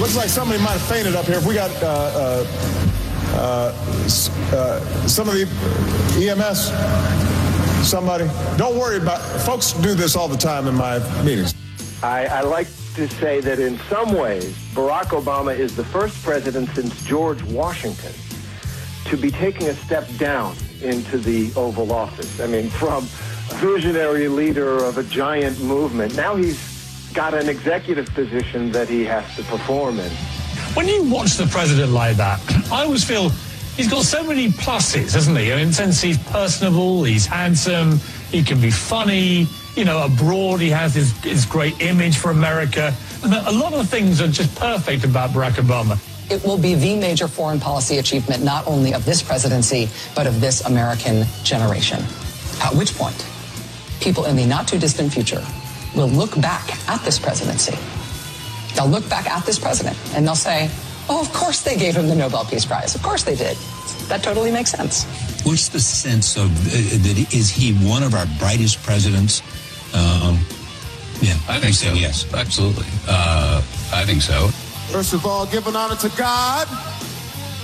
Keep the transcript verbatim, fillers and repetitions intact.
Looks like somebody might have fainted up here. If we got uh, uh, uh, uh, some of the E M S, somebody. Don't worry about it. Folks do this all the time in my meetings. I, I like to say that in some ways, Barack Obama is the first president since George Washington to be taking a step down into the Oval Office. I mean, from a visionary leader of a giant movement, now he's got an executive position that he has to perform in. When you watch the president like that, I always feel he's got so many pluses, hasn't he? I mean, in the sense he's personable, he's handsome, he can be funny. You know, abroad he has his, his great image for America. And a lot of things are just perfect about Barack Obama. It will be the major foreign policy achievement not only of this presidency, but of this American generation. At which point, people in the not-too-distant future will look back at this presidency. They'll look back at this president, and they'll say, oh, of course they gave him the Nobel Peace Prize. Of course they did. That totally makes sense. What's the sense of, uh, that is he one of our brightest presidents? Um, yeah, I think so. Yes, absolutely. Uh, I think so. First of all, give an honor to God.